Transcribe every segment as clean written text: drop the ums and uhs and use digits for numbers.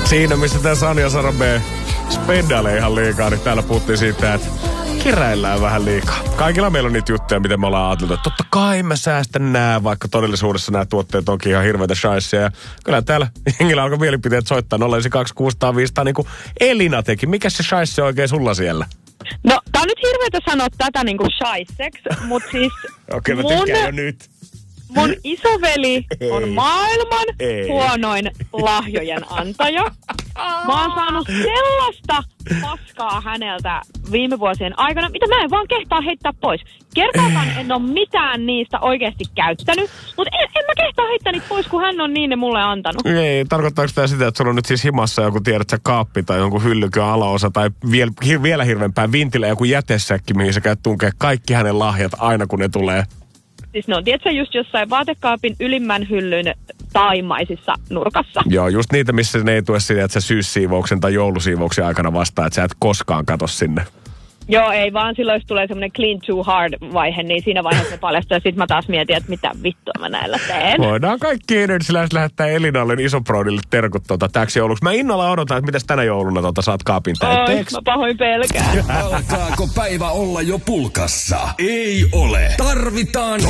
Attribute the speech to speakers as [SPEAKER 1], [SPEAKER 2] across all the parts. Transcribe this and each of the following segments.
[SPEAKER 1] Siinä, missä tää Sanja Sarabee spendailee ihan liikaa, niin täällä puhuttiin siitä, että keräillään vähän liikaa. Kaikilla meillä on niitä juttuja, miten me ollaan ajateltu, että totta kai mä säästän nää, vaikka todellisuudessa nämä tuotteet onkin ihan hirveitä shaisseja. Ja kyllä täällä jengillä alkoi mielipiteet soittaa 092 niin kuin Elina teki. Mikä se shaisse oikein sulla siellä?
[SPEAKER 2] No, tää on nyt hirveetä sanoa tätä niinku shaisseksi, mut siis
[SPEAKER 1] Okei, mä tykkään jo nyt.
[SPEAKER 2] Mun isoveli on maailman huonoin lahjojen antaja. Mä oon saanut sellaista paskaa häneltä viime vuosien aikana, mitä mä en vaan kehtaa heittää pois. Kertaakaan en ole mitään niistä oikeasti käyttänyt, mutta en mä kehtaa heittää niitä pois, kun hän on niin ne mulle antanut.
[SPEAKER 1] Ei, tarkoittaako tämä sitä, että sulla on nyt siis himassa joku, tiedät sä, kaappi tai jonkun hyllykön alaosa tai vielä hirveämpää vintillä joku jätesäkki, mihin sä käyt tunkea kaikki hänen lahjat aina, kun ne tulee?
[SPEAKER 2] Siis ne on, tiedätkö, just jossain vaatekaapin ylimmän hyllyn taimaisissa nurkassa.
[SPEAKER 1] Joo, just niitä, missä ne ei tule siitä, että sä syyssiivouksen tai joulusiivouksen aikana vastaa, että sä et koskaan katso sinne.
[SPEAKER 2] Joo, ei vaan silloin, jos tulee semmoinen clean too hard-vaihe, niin siinä vaiheessa me paljastuu ja sit mä taas mietin, että mitä vittua mä näillä teen.
[SPEAKER 1] Voidaan kaikki Energyläiset lähettää Elinalle Isoproudille terkut täksi jouluksi. Mä innolla odotan, että mitäs tänä jouluna saat kaapin täytteeksi.
[SPEAKER 2] Mä pahoin pelkään.
[SPEAKER 3] Alkaako päivä olla jo pulkassa? Ei ole. Tarvitaan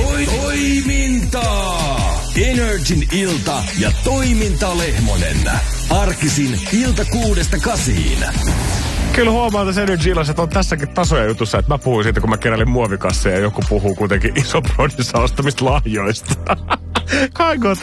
[SPEAKER 3] toimintaa. Energin ilta ja Toiminta Lehmonen. Arkisin ilta 6-8.
[SPEAKER 1] Kyllä huomaa tässä Energy Illassa, että on tässäkin tasoja jutussa, että mä puhuin siitä, kun mä keräilin muovikasseja ja joku puhuu kuitenkin Isoproudissa ostamista lahjoista. Kaikoo